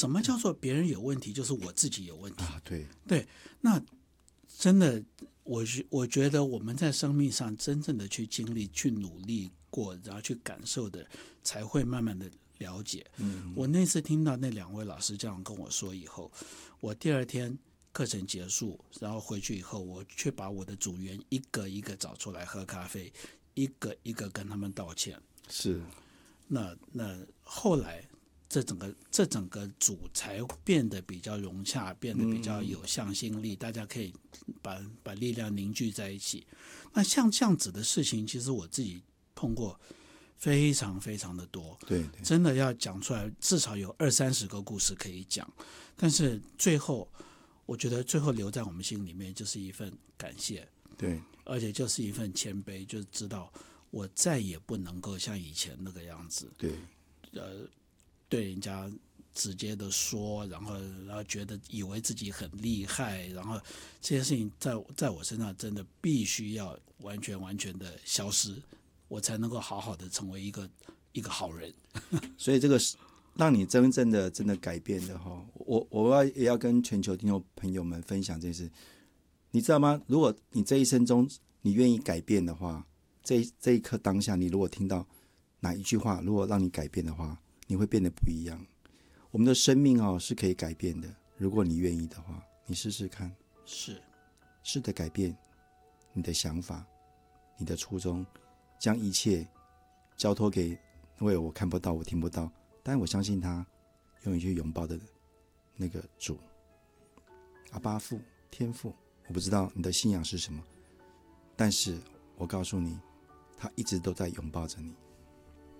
什么叫做别人有问题，就是我自己有问题啊，对， 对，那真的，我觉得我们在生命上真正的去经历、去努力过，然后去感受的，才会慢慢的了解。我那次听到那2位老师这样跟我说以后，我第2天课程结束，然后回去以后，我却把我的组员一个一个找出来喝咖啡，一个一个跟他们道歉。 是， 那后来这整个组才变得比较融洽，变得比较有向心力，大家可以把力量凝聚在一起。那像这样子的事情，其实我自己碰过非常非常的多， 对， 真的要讲出来，至少有20-30个故事可以讲。但是最后，我觉得最后留在我们心里面就是一份感谢， 对， 而且就是一份谦卑，就是知道我再也不能够像以前那个样子， 对， 对人家直接的说，然后觉得以为自己很厉害，然后这些事情在我身上真的必须要完全的消失，我才能够好好的成为一个好人。 所以这个是让你真的改变的哈。我也要跟全球听众朋友们分享这件事，你知道吗？如果你这一生中你愿意改变的话，这一刻当下，你如果听到哪一句话，如果让你改变的话，你会变得不一样。我们的生命是可以改变的，如果你愿意的话，你试试看，试着改变你的想法，你的初衷，将一切交托给，因为我看不到，我听不到，但我相信他永远去拥抱的那个主，阿爸父，天父。我不知道你的信仰是什么，但是我告诉你，他一直都在拥抱着你。